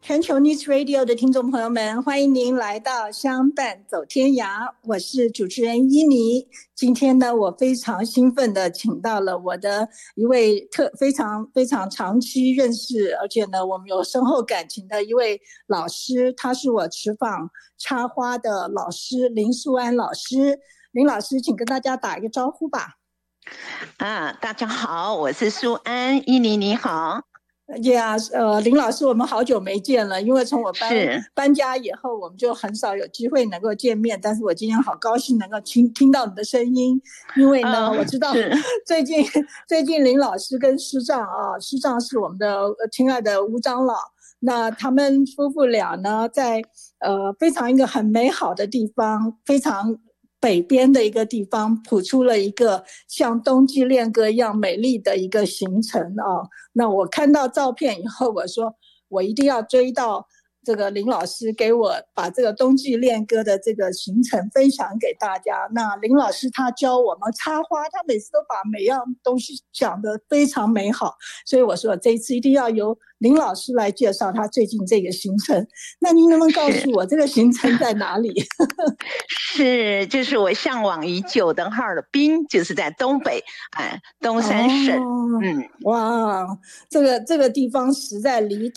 全球 News Radio 的听众朋友们，欢迎您来到相伴走天涯，我是主持人伊妮。今天呢，我非常兴奋的请到了我的一位非常长期认识，而且呢我们有深厚感情的一位老师，他是我持坊插花的老师林素安老师。林老师，请跟大家打一个招呼吧。 大家好，我是素安，伊妮你好。 林老师，我们好久没见了，因为从我搬家以后，我们就很少有机会能够见面。但是我今天好高兴能够听到你的声音，因为呢，我知道最近林老师跟师丈师丈是我们的亲爱的吴长老，那他们夫妇俩呢，在非常一个很美好的地方，非常北边的一个地方谱出了一个像冬季恋歌一样美丽的一个行程那我看到照片以后，我说我一定要追到这个林老师给我把这个冬季恋歌的这个行程分享给大家。那林老师他教我们插花，他每次都把每样东西讲得非常美好，所以我说这一次一定要由林老师来介绍他最近这个行程。那您能不能告诉我这个行程在哪里？ 就是我向往已久的哈尔滨，就是在东北，东三省。 哇，这个地方实在离